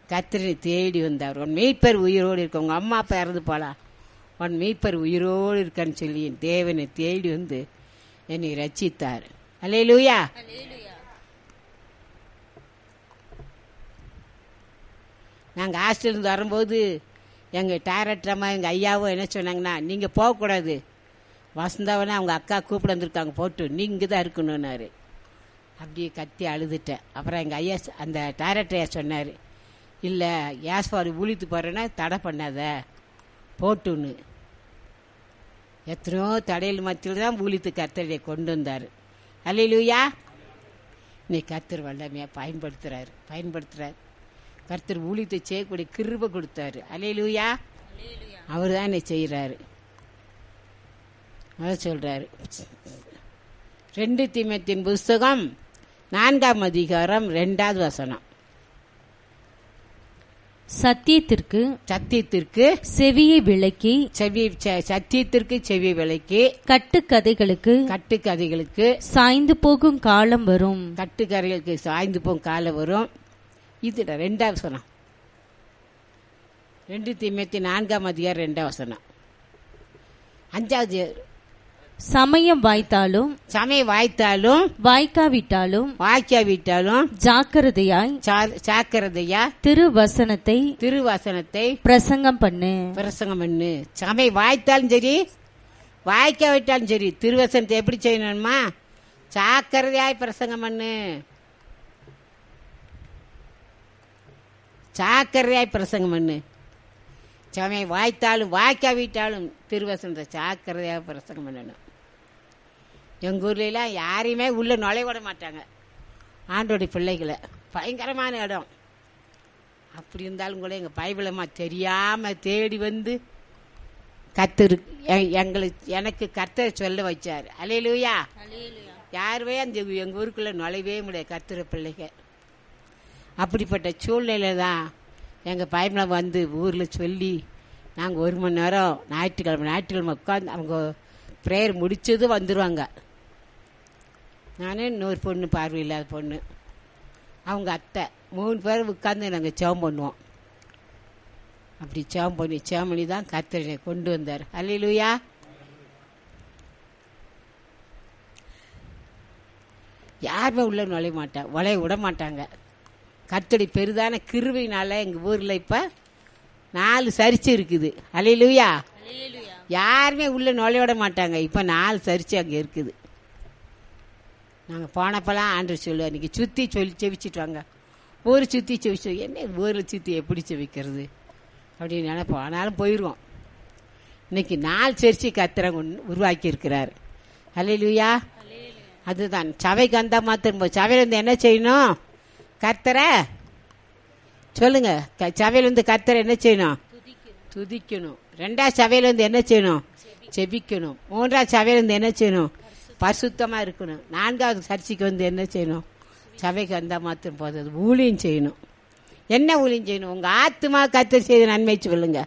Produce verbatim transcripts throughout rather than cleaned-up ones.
கர்த்தரை தேடி வந்தார். உன் மீட்பர் உயிரோடு இருக்க, உங்க அம்மா அப்பா இறந்து போலாம், உன் மீட்பர் உயிரோடு இருக்கான்னு சொல்லி என் தேவனை தேடி வந்து என்னை ரட்சித்தார். அல்லேலூயா. நாங்கள் ஹாஸ்டலிருந்து வரும்போது எங்கள் டைரக்டர் அம்மா எங்கள் ஐயாவும் என்ன சொன்னாங்கன்னா, நீங்கள் போகக்கூடாது, வசந்தாவனே அவங்க அக்கா கூப்பிட வந்திருக்காங்க, போட்டு நீங்கள் தான் இருக்கணும்னாரு. அப்படியே கத்தி அழுதுட்டேன். அப்புறம் எங்கள் ஐயா அந்த டைரக்டர் சொன்னார், இல்லை ஏஸ்பாடு ஊழித்து போகிறேன்னா தடை பண்ணாத போட்டுன்னு. எத்தனையோ தடையில் மத்தியில் தான் ஊழித்து கர்த்தரை கொண்டு வந்தார். அல்லேலூயா. இன்னைக்கு கர்த்தர் வல்லமையாக பயன்படுத்துகிறார் பயன்படுத்துகிறார் கர்த்தர் ஊழியத்தை செய்யக்கூடிய கிருபை கொடுத்தாரு. அல்லேலூயா. அவர் தான் என்னை செய்கிறாரு. அதை சொல்கிறாரு. ரெண்டு தீமோத்தேயுவின் புஸ்தகம் நான்காம் அதிகாரம் ரெண்டாவது வசனம். சத்தியத்திற்கு சத்தியத்திற்கு செவியை விளக்கி செவி சத்தியத்திற்கு செவி விளக்கி கட்டுக்கதைகளுக்கு கட்டுக்கதைகளுக்கு சாய்ந்து போகும் காலம் வரும். கட்டுக்கதைகளுக்கு சாய்ந்து போகும் காலம் வரும். இது ரெண்டாவது வசனம். ரெண்டு தீமோத்தேயு நான்காம் அதிகாரம் ரெண்டாவது வசனம். அஞ்சாவது, சமயம் வாய்த்தாலும் சமயம் வாய்த்தாலும் வாய்க்காவிட்டாலும் வாய்க்காவிட்டாலும் ஜாக்கிரதையாய் ஜாக்கிரதையா திருவசனத்தை திருவசனத்தை பிரசங்கம் பண்ணு பிரசங்கம் பண்ணு. சமயம் வாய்த்தாலும் சரி வாய்க்காவிட்டாலும் சரி திருவசனத்தை எப்படி செய்யணுமா? ஜாக்கிரதையாய் பிரசங்கம் பண்ணு. ஜாக்கிரதையாய் பிரசங்கம் பண்ணு. சமயம் வாய்த்தாலும் வாய்க்காவிட்டாலும் திருவசனத்தை ஜாக்கிரதையாக பிரசங்கம் பண்ணணும். எங்கள் ஊர்லாம் யாரையுமே உள்ளே நுழைய விட மாட்டாங்க, ஆண்டோடைய பிள்ளைகளை. பயங்கரமான இடம். அப்படி இருந்தாலும் கூட எங்கள் பைபிளம்மா தெரியாமல் தேடி வந்து கர்த்தர் எங்களுக்கு எனக்கு கர்த்தரை சொல்ல வச்சார். அல்லேலூயா. யாருமே அந்த எங்கள் ஊருக்குள்ளே நுழையவே முடியாது கர்த்தரை பிள்ளைங்க. அப்படிப்பட்ட சூழ்நிலை தான் எங்கள் பைபிளம் வந்து ஊரில் சொல்லி நாங்கள் ஒரு மணி நேரம் ஞாயிற்றுக்கிழமை ஞாயிற்றுக்கிழமை உட்காந்து அவங்க ப்ரேயர் முடிச்சது வந்துடுவாங்க. நானே இன்னொரு பொண்ணு, பார்வை இல்லாத பொண்ணு, அவங்க அத்தை, மூணு பேர் உட்காந்து நாங்கள் ஜெபம் பண்ணுவோம். அப்படி ஜெபம் பண்ணி ஜெபம் பண்ணி தான் கர்த்தரை கொண்டு வந்தார். அல்லேலூயா. யாருமே உள்ள நுழைய மாட்டாங்க, உழைய விட மாட்டாங்க. கர்த்தருடைய பெரிதான கிருபையினால எங்கள் ஊரில் இப்போ நாலு சரிச்சு இருக்குது. அல்லேலூயா. யாருமே உள்ள நுழைய விட மாட்டாங்க. இப்போ நாலு சரிச்சு அங்கே இருக்குது. நாங்கள் போனப்பெல்லாம் ஆண்டவர் சொல்லுவார், இன்றைக்கி சுற்றி சொல்லி செவிச்சிட்டு வாங்க. ஊரை சுற்றி செவிச்சு, என்ன ஊரில் சுற்றி எப்படி செவிக்கிறது அப்படின்னு நினைப்போம். ஆனாலும் போயிடுவோம். இன்னைக்கு நாலு சரிச்சு கர்த்தரை உருவாக்கி இருக்கிறார். அல்லேலூயா. அதுதான் சபைக்கு வந்தால் மாத்திரம் சபையில் வந்து என்ன செய்யணும்? கர்த்தரை சொல்லுங்க. சபையில் வந்து கர்த்தரை என்ன செய்யணும்? துதிக்கணும். ரெண்டாவது சபையில் வந்து என்ன செய்யணும்? செபிக்கணும். மூன்றாவது சபையில் வந்து என்ன செய்யணும்? பரிசுத்தமாக இருக்கணும். நான்காவது சர்ச்சைக்கு வந்து என்ன செய்யணும்? சபைக்கு வந்தால் மாத்திரம் போதாது, ஊழியம் செய்யணும். என்ன ஊழியம் செய்யணும்? உங்கள் ஆத்மா கர்த்தர் செய்த நன்மை சொல்லுங்க.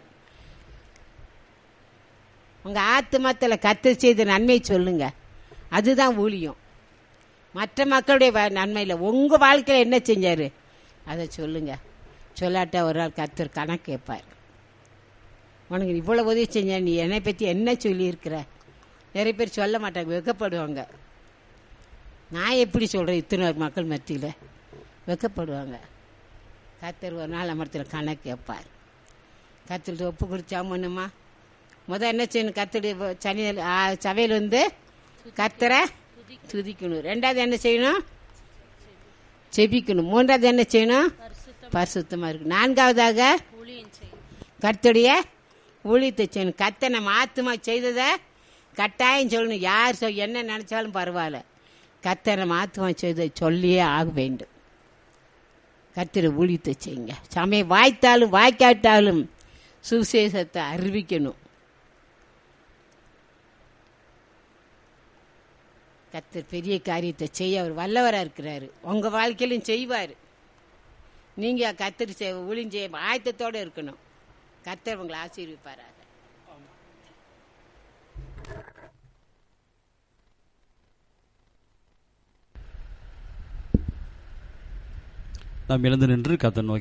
உங்கள் ஆத்மாத்தில் கர்த்தர் செய்த நன்மை சொல்லுங்க. அதுதான் ஊழியம். மற்ற மக்களுடைய நன்மையில் உங்கள் வாழ்க்கையில் என்ன செஞ்சார் அதை சொல்லுங்க. சொல்லாட்டா ஒரு நாள் கர்த்தர் கணக்கு கேட்பார். உனக்கு இவ்வளோ உதவி செஞ்ச, நீ என்னை பற்றி என்ன சொல்லியிருக்கிற? நிறைய பேர் சொல்ல மாட்டாங்க, வெக்கப்படுவாங்க. நான் எப்படி சொல்கிறேன் இத்தனை மக்கள் மத்தியில்? வெக்கப்படுவாங்க. கர்த்தர் ஒரு நாள் அமர்த்தில் கணக்கு கேட்பார். கர்த்தர்கிட்ட ஒப்பு கொடுத்தா பண்ணுமா? முதல் என்ன செய்யணும்? கர்த்தருடைய சனி சபையில் வந்து கர்த்தரை துதிக்கணும். ரெண்டாவது என்ன செய்யணும்? செபிக்கணும். மூன்றாவது என்ன செய்யணும்? பரிசுத்தமாக இருக்கணும். நான்காவதாக கர்த்தருடைய ஊழியத்தை செய்யணும். கர்த்தர் நம்ம ஆத்துமா செய்ததை கட்டாயம் சொல்லணும். யார் சொல் என்ன நினைச்சாலும் பரவாயில்ல, கர்த்தர் நம்ம ஆத்துமா செய்ததை சொல்லியே ஆக வேண்டும். கர்த்தரை ஊழியத்தை செய்யுங்க. சமயம் வாய்த்தாலும் வாய்க்காட்டாலும் சுவிசேஷத்தை அறிவிக்கணும். கர்த்தர் பெரிய காரியத்தை செய்ய அவர் வல்லவராக இருக்கிறாரு. உங்கள் வாழ்க்கையிலும் செய்வார். நீங்கள் கர்த்தர் செய்ய ஊழியம் செய்ய ஆயத்தத்தோடு இருக்கணும். கர்த்தர் உங்களை ஆசீர்வதிப்பாராக. நாம் எழுந்து நின்று கர்த்தர் நோக்கி